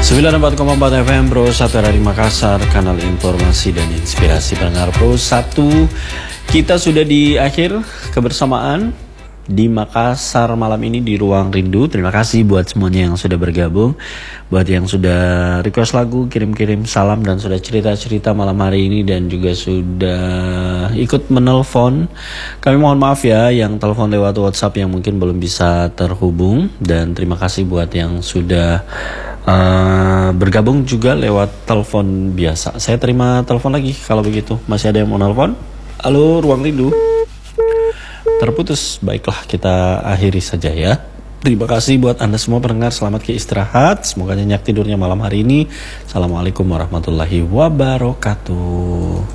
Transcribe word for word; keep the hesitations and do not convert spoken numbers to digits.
sembilan puluh empat koma empat F M Pro satu dari Makassar, kanal informasi dan inspirasi pendengar Pro satu. Kita sudah di akhir kebersamaan di Makassar malam ini di Ruang Rindu. Terima kasih buat semuanya yang sudah bergabung, buat yang sudah request lagu, kirim-kirim salam dan sudah cerita-cerita malam hari ini dan juga sudah ikut menelpon. Kami mohon maaf ya yang telepon lewat WhatsApp yang mungkin belum bisa terhubung, dan terima kasih buat yang sudah uh, bergabung juga lewat telepon biasa. Saya terima telepon lagi kalau begitu. Masih ada yang mau nelpon? Halo, Ruang Rindu. Terputus. Baiklah, kita akhiri saja ya. Terima kasih buat Anda semua pendengar. Selamat ke istirahat. Semoga nyenyak tidurnya malam hari ini. Assalamualaikum warahmatullahi wabarakatuh.